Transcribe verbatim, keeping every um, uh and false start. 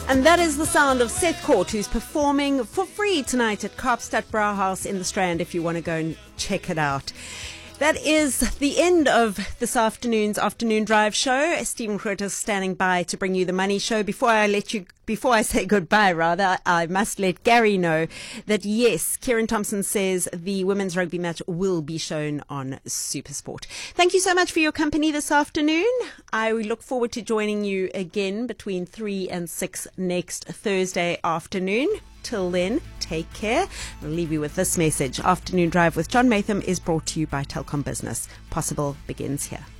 And that is the sound of Seth Court, who's performing for free tonight at Kaapstad Brauhaus in the Strand if you want to go and check it out. That is the end of this afternoon's Afternoon Drive show. Stephen Groote is standing by to bring you the Money Show. Before I let you, before I say goodbye, rather, I must let Gary know that yes, Kieran Thompson says the women's rugby match will be shown on SuperSport. Thank you so much for your company this afternoon. I look forward to joining you again between three and six next Thursday afternoon. Till then, take care. I'll leave you with this message. Afternoon Drive with John Matham is brought to you by Telkom Business. Possible begins here.